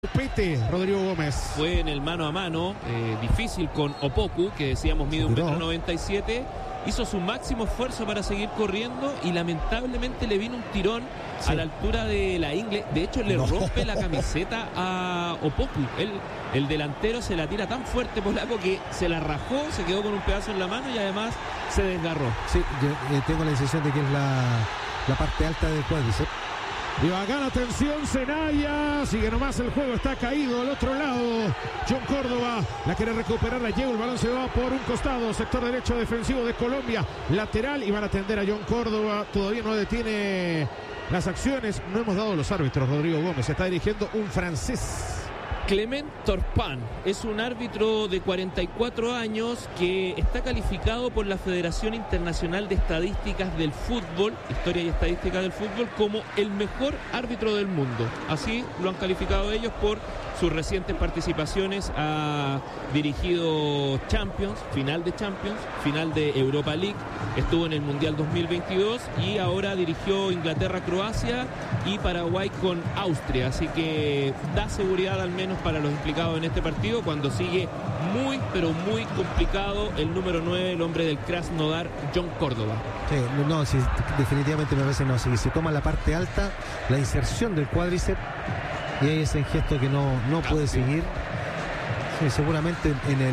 Pete, Rodrigo Gómez. Fue en el mano a mano, difícil con Opoku, que decíamos mide 1,97 m. Hizo su máximo esfuerzo para seguir corriendo y lamentablemente le vino un tirón a la altura de la ingle. De hecho, le rompe la camiseta a Opoku. El delantero se la tira tan fuerte, polaco, que se la rajó, se quedó con un pedazo en la mano y además se desgarró. Sí, yo tengo la sensación de que es la parte alta del cuádriceps. Y bacán, atención, Zenaya. Sigue nomás el juego, está caído al otro lado. John Córdoba la quiere recuperar, la lleva, el balón se va por un costado. Sector derecho defensivo de Colombia. Lateral y van a atender a John Córdoba. Todavía no detiene las acciones. No hemos dado los árbitros, Rodrigo Gómez. Se está dirigiendo un francés. Clement Turpin es un árbitro de 44 años que está calificado por la Federación Internacional de Estadísticas del Fútbol, Historia y Estadística del Fútbol, como el mejor árbitro del mundo. Así lo han calificado ellos por sus recientes participaciones. Ha dirigido Champions, final de Europa League, estuvo en el Mundial 2022 y ahora dirigió Inglaterra-Croacia y Paraguay con Austria. Así que da seguridad al menos para los implicados en este partido, cuando sigue muy, pero muy complicado el número 9, el hombre del Krasnodar, John Córdoba. Sí, definitivamente me parece no. Si se toma la parte alta, la inserción del cuádriceps, y hay ese gesto que no puede seguir. Sí, seguramente en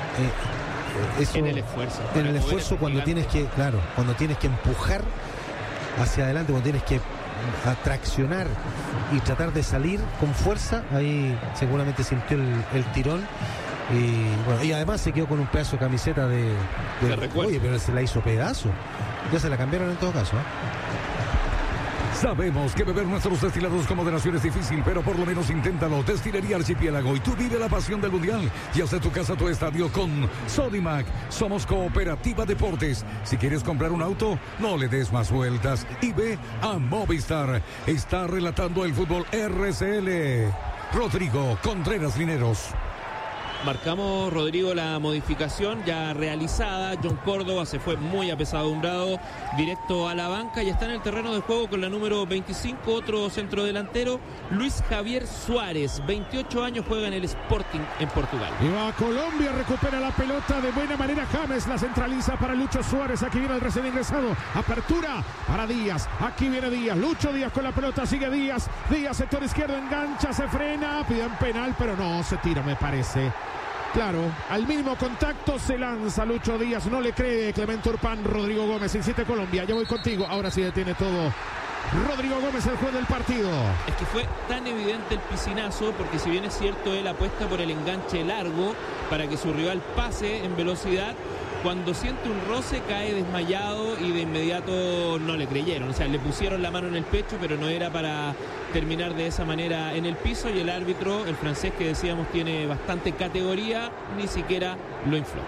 el esfuerzo cuando tienes que, cuando tienes que empujar hacia adelante, cuando tienes que traccionar y tratar de salir con fuerza, ahí seguramente sintió el tirón. Y además se quedó con un pedazo de camiseta de oye, pero se la hizo pedazo. Ya se la cambiaron en todo caso, Sabemos que beber nuestros destilados con moderación es difícil, pero por lo menos inténtalo. Destilería Archipiélago, y tú vive la pasión del Mundial y haz de tu casa tu estadio con Sodimac. Somos Cooperativa Deportes. Si quieres comprar un auto, no le des más vueltas y ve a Movistar. Está relatando el fútbol RCL. Rodrigo Contreras Lineros. Marcamos, Rodrigo, la modificación ya realizada. John Córdoba se fue muy apesadumbrado, directo a la banca, y está en el terreno de juego con la número 25, otro centrodelantero, Luis Javier Suárez, 28 años, juega en el Sporting en Portugal. Y va a Colombia, recupera la pelota de buena manera James, la centraliza para Lucho Suárez, aquí viene el recién ingresado, apertura para Díaz, aquí viene Díaz, Lucho Díaz con la pelota, sigue Díaz, sector izquierdo, engancha, se frena, piden penal, pero no, se tira, me parece. Claro, al mínimo contacto se lanza Lucho Díaz, no le cree Clement Turpin. Rodrigo Gómez, insiste Colombia, ya voy contigo, ahora sí detiene todo Rodrigo Gómez, el juez del partido. Es que fue tan evidente el piscinazo, porque si bien es cierto, él apuesta por el enganche largo para que su rival pase en velocidad, cuando siente un roce cae desmayado y de inmediato no le creyeron. O sea, le pusieron la mano en el pecho, pero no era para terminar de esa manera en el piso, y el árbitro, el francés, que decíamos tiene bastante categoría, ni siquiera lo infló.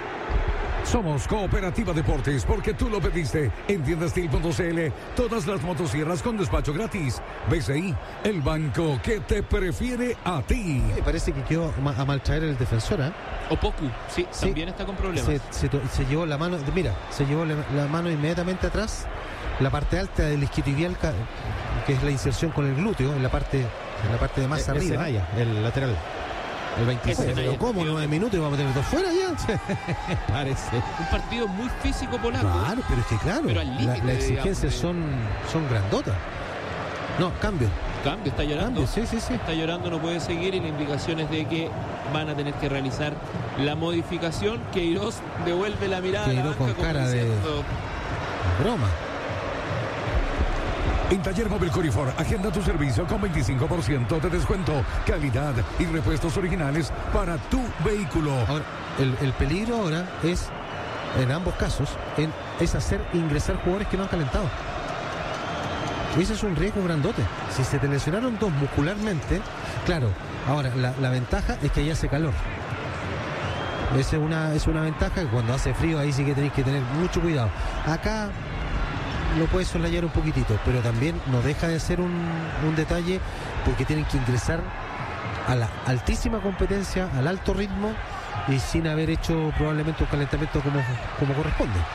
Somos Cooperativa Deportes, porque tú lo pediste. En tiendastil.cl, todas las motosierras con despacho gratis. BCI, el banco que te prefiere a ti. Me parece que quedó a mal traer el defensor, Opoku, sí, también está con problemas. Se llevó la mano, se llevó la mano inmediatamente atrás, la parte alta del isquiotibial, que es la inserción con el glúteo, en la parte de más arriba. Zenaya, el lateral. El 26. Pero ¿cómo? 9 minutos y vamos a tener dos fuera ya. Parece. Un partido muy físico polaco. Claro, pero es que las exigencias son grandotas. No, cambio. Está llorando. Sí. Está llorando, no puede seguir, y la indicación es de que van a tener que realizar la modificación. Queiroz devuelve la mirada. Queiroz con cara de broma. En Taller Móvil Corifor, agenda tu servicio con 25% de descuento, calidad y repuestos originales para tu vehículo. Ahora, el peligro ahora es, en ambos casos, es hacer ingresar jugadores que no han calentado. Ese es un riesgo grandote. Si se te lesionaron dos muscularmente, claro, ahora la ventaja es que allá hace calor. Esa es una ventaja, que cuando hace frío ahí sí que tenéis que tener mucho cuidado. Acá lo puedes soslayar un poquitito, pero también no deja de ser un detalle, porque tienen que ingresar a la altísima competencia, al alto ritmo, y sin haber hecho probablemente un calentamiento como corresponde.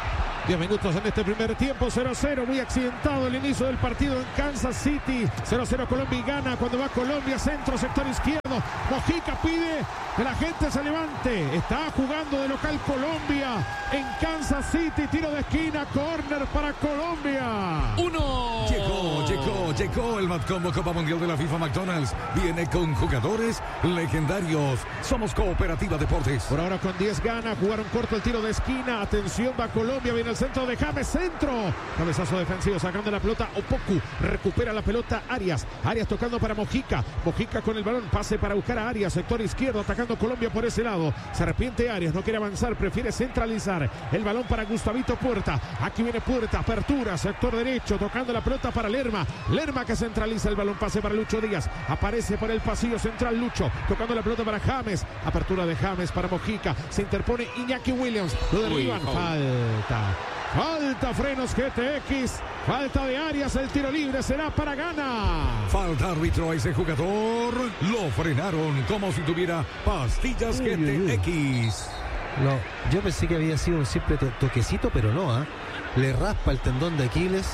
10 minutos en este primer tiempo, 0-0, muy accidentado el inicio del partido en Kansas City. 0-0 Colombia y gana cuando va Colombia, centro, sector izquierdo. Mojica pide que la gente se levante. Está jugando de local Colombia en Kansas City. Tiro de esquina, córner para Colombia. Llegó el Mad Combo Copa Mundial de la FIFA McDonald's. Viene con jugadores legendarios. Somos Cooperativa Deportes. Por ahora con 10 gana, jugaron corto el tiro de esquina. Atención, va Colombia, viene el centro de James, centro. Cabezazo defensivo, sacando la pelota Opoku. Recupera la pelota Arias tocando para Mojica. Mojica con el balón, pase para buscar a Arias, sector izquierdo, atacando Colombia por ese lado. Se arrepiente Arias, no quiere avanzar, prefiere centralizar. El balón para Gustavito Puerta. Aquí viene Puerta, apertura, sector derecho, tocando la pelota para Lerma. Lerma que centraliza el balón, pase para Lucho Díaz. Aparece por el pasillo central Lucho, tocando la pelota para James. Apertura de James para Mojica. Se interpone Iñaki Williams. Lo derriban. Falta frenos GTX. Falta de Arias. El tiro libre será para Gana. Falta árbitro a ese jugador. Lo frenaron como si tuviera pastillas GTX. No, yo pensé que había sido un simple toquecito, pero no, le raspa el tendón de Aquiles.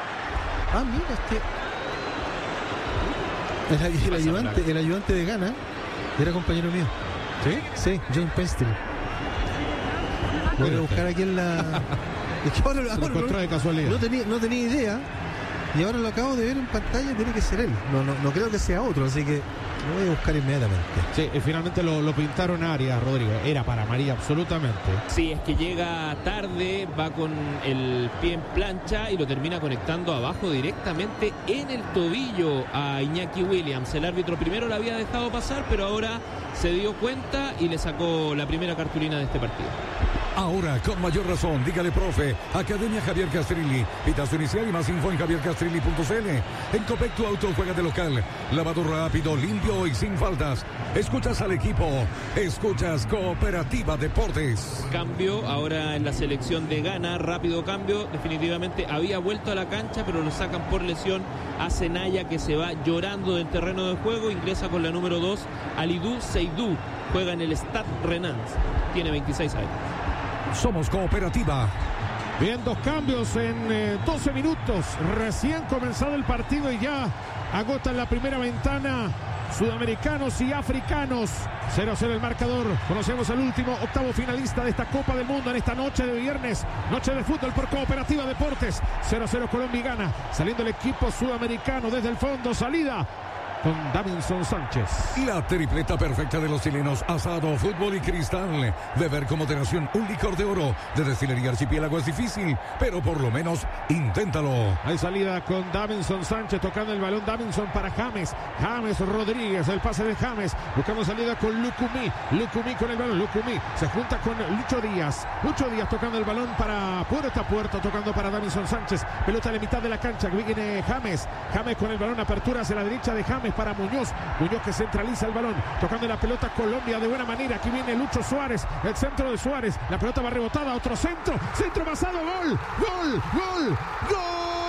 Mira, el ayudante de Gana era compañero mío. Sí, John Pestil. Voy a buscar aquí en la... Lo encontró de casualidad. No tenía idea. Y ahora lo acabo de ver en pantalla, tiene que ser él. No creo que sea otro, así que lo voy a buscar inmediatamente. Sí, y finalmente lo pintaron a Arias, Rodrigo. Era para María, absolutamente. Sí, es que llega tarde, va con el pie en plancha y lo termina conectando abajo directamente en el tobillo a Iñaki Williams. El árbitro primero lo había dejado pasar, pero ahora se dio cuenta y le sacó la primera cartulina de este partido. Ahora, con mayor razón, dígale profe, Academia Javier Castrilli. Pitazo inicial y más info en javiercastrilli.cl. En Copec tu auto juega de local. Lavado rápido, limpio y sin faltas. Escuchas al equipo. Escuchas Cooperativa Deportes. Cambio ahora en la selección de Ghana. Rápido cambio. Definitivamente había vuelto a la cancha, pero lo sacan por lesión a Zenaya, que se va llorando del terreno de juego. Ingresa con la número 2, Alidou Seydou. Juega en el Stade Rennais. Tiene 26 años. Somos Cooperativa. Bien, 2 cambios en 12 minutos. Recién comenzado el partido y ya agotan la primera ventana sudamericanos y africanos. 0-0 el marcador. Conocemos al último octavo finalista de esta Copa del Mundo en esta noche de viernes. Noche de fútbol por Cooperativa Deportes. 0-0 Colombia y Ghana. Saliendo el equipo sudamericano desde el fondo. Salida con Davinson Sánchez. La tripleta perfecta de los chilenos: asado, fútbol y cristal. Beber con moderación un licor de oro de Destilería Archipiélago es difícil, pero por lo menos inténtalo. Hay salida con Davinson Sánchez, tocando el balón Davinson para James Rodríguez, el pase de James, buscando salida con Lucumí con el balón, Lucumí se junta con Lucho Díaz tocando el balón para Puerta, tocando para Davinson Sánchez, pelota a la mitad de la cancha, que viene James con el balón, apertura hacia la derecha de James para Muñoz que centraliza el balón, tocando la pelota Colombia de buena manera. Aquí viene Lucho Suárez, el centro de Suárez, la pelota va rebotada, otro centro pasado, gol.